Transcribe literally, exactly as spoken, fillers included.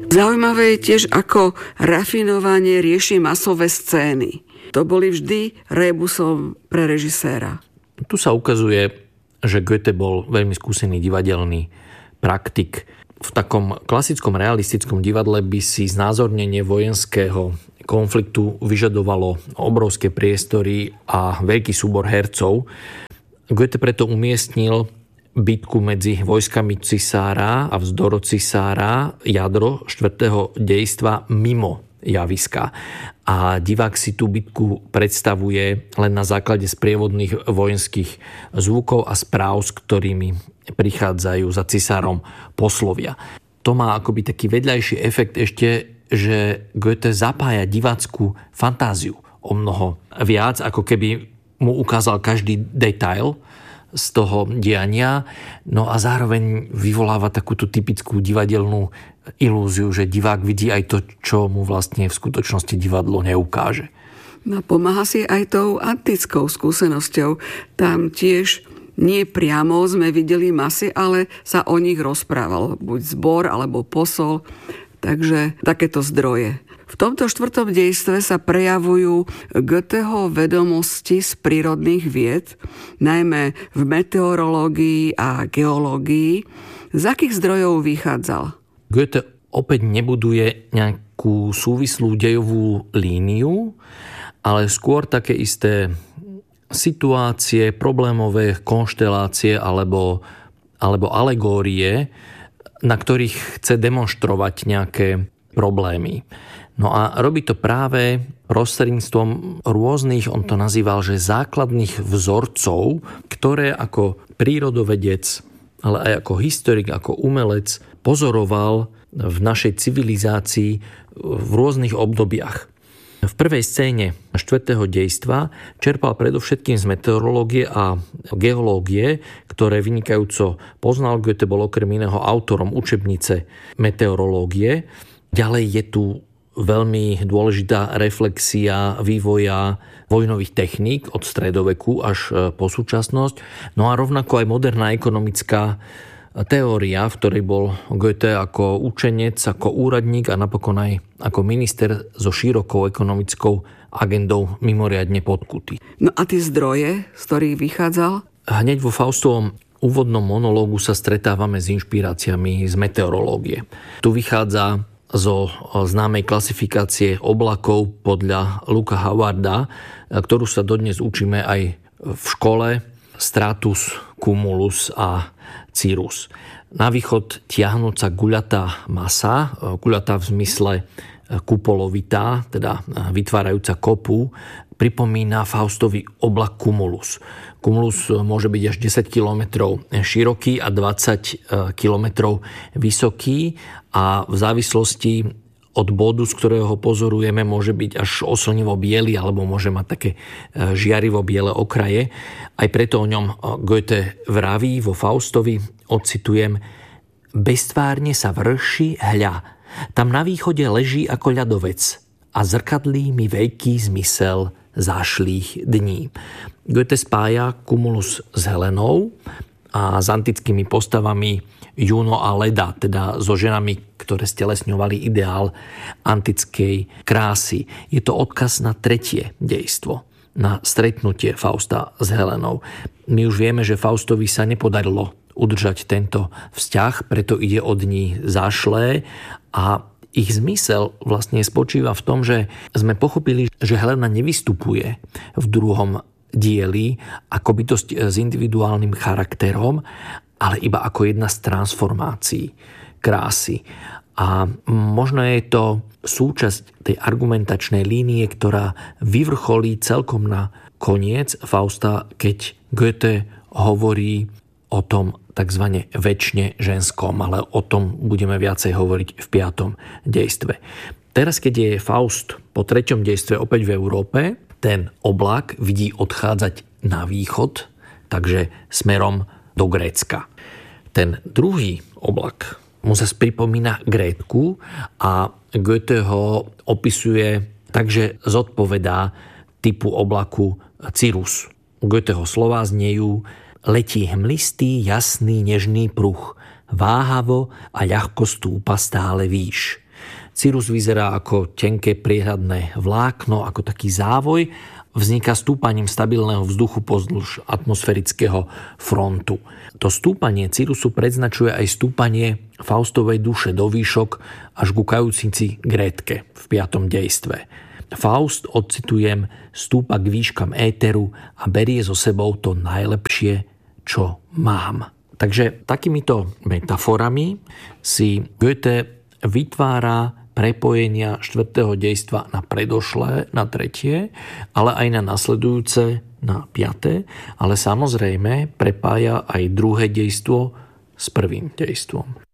Zaujímavé je tiež, ako rafinovanie rieši masové scény. To boli vždy rébusom pre režiséra. Tu sa ukazuje, že Goethe bol veľmi skúsený divadelný praktik. V takom klasickom realistickom divadle by si znázornenie vojenského konfliktu vyžadovalo obrovské priestory a veľký súbor hercov. Goethe preto umiestnil bitku medzi vojskami cisára a vzdoru cisára, jadro štvrtého dejstva, mimo javiska. A divák si tú bitku predstavuje len na základe sprievodných vojenských zvukov a správ, s ktorými prichádzajú za cisárom poslovia. To má akoby taký vedľajší efekt ešte, že Goethe zapája divácku fantáziu o mnoho viac, ako keby mu ukázal každý detail z toho diania, no a zároveň vyvoláva takúto typickú divadelnú ilúziu, že divák vidí aj to, čo mu vlastne v skutočnosti divadlo neukáže. No pomáha si aj tou antickou skúsenosťou. Tam tiež nie priamo sme videli masy, ale sa o nich rozprával. Buď zbor, alebo posol. Takže takéto zdroje. V tomto štvrtom dejstve sa prejavujú Goetheho vedomosti z prírodných vied, najmä v meteorológii a geológii. Z akých zdrojov vychádzal? Goethe opäť nebuduje nejakú súvislú dejovú líniu, ale skôr také isté situácie, problémové konštelácie alebo, alebo alegórie, na ktorých chce demonštrovať nejaké problémy. No a robí to práve prostredníctvom rôznych, on to nazýval, že základných vzorcov, ktoré ako prírodovedec, ale aj ako historik, ako umelec pozoroval v našej civilizácii v rôznych obdobiach. V prvej scéne štvrtého dejstva čerpal predovšetkým z meteorológie a geológie, ktoré vynikajúco poznal. Goethe bol okrem iného autorom učebnice meteorológie. Ďalej je tu veľmi dôležitá reflexia vývoja vojnových techník od stredoveku až po súčasnosť. No a rovnako aj moderná ekonomická teória, v ktorej bol Goethe ako učenec, ako úradník a napokon aj ako minister so širokou ekonomickou agendou mimoriadne podkutý. No a tie zdroje, z ktorých vychádzal? Hneď vo Faustovom úvodnom monológu sa stretávame s inšpiráciami z meteorológie. Tu vychádza zo známej klasifikácie oblakov podľa Luca Howarda, ktorú sa dodnes učíme aj v škole, stratus, cumulus a cirrus. Na východ tiahnúca guľatá masa, guľatá v zmysle kupolovitá, teda vytvárajúca kopu, pripomína Faustový oblak cumulus. Cumulus môže byť až desať kilometrov široký a dvadsať kilometrov vysoký a v závislosti od bodu, z ktorého ho pozorujeme, môže byť až oslnivo biely alebo môže mať také žiarivo biele okraje. Aj preto o ňom Goethe vraví vo Faustovi, ocitujem: beztvárne sa vrší hľa, tam na východe leží ako ľadovec a zrkadlí mi veľký zmysel zášlých dní. Goethe spája Cumulus s Helenou a s antickými postavami Juno a Leda, teda so ženami, ktoré stelesňovali ideál antickej krásy. Je to odkaz na tretie dejstvo, na stretnutie Fausta s Helenou. My už vieme, že Faustovi sa nepodarilo udržať tento vzťah, preto ide od ní zašlé a ich zmysel vlastne spočíva v tom, že sme pochopili, že Helena nevystupuje v druhom dieli ako bytosť s individuálnym charakterom, ale iba ako jedna z transformácií krásy. A možno je to súčasť tej argumentačnej línie, ktorá vyvrcholí celkom na koniec Fausta, keď Goethe hovorí o tom takzvané večne ženskom, ale o tom budeme viacej hovoriť v piatom dejstve. Teraz, keď je Faust po treťom dejstve opäť v Európe, ten oblak vidí odchádzať na východ, takže smerom do Grécka. Ten druhý oblak mu zase pripomína Grétku a Goethe ho opisuje takže zodpovedá typu oblaku cirrus. Goetheho slová znejú: letí hmlistý, jasný, nežný pruh, váhavo a ľahko stúpa stále výš. Cirrus vyzerá ako tenké priehradné vlákno, ako taký závoj. Vzniká stúpaním stabilného vzduchu pozdĺž atmosférického frontu. To stúpanie Cirrusu predznačuje aj stúpanie Faustovej duše do výšok až ku kajúcici Grétke v piatom dejstve. Faust, odcitujem, stúpa k výškam éteru a berie so sebou to najlepšie, čo mám. Takže takýmito metaforami si Goethe vytvára prepojenia štvrtého dejstva na predošlé, na tretie, ale aj na nasledujúce, na piaté, ale samozrejme prepája aj druhé dejstvo s prvým dejstvom.